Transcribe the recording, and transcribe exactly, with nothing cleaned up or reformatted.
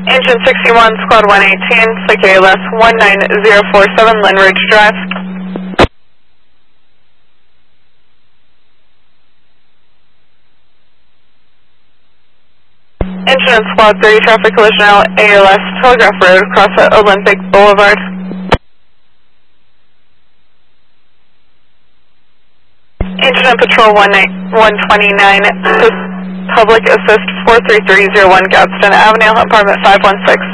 Engine sixty-one, Squad one eighteen, Flight A L S one nine zero four seven, Lynn Ridge Drive. Engine and Squad three, traffic collision A L S, Telegraph Road, across at Olympic Boulevard. Engine and Patrol one twenty-nine, assist, Public Assist four three three zero one, Gadsden Avenue, apartment five one six.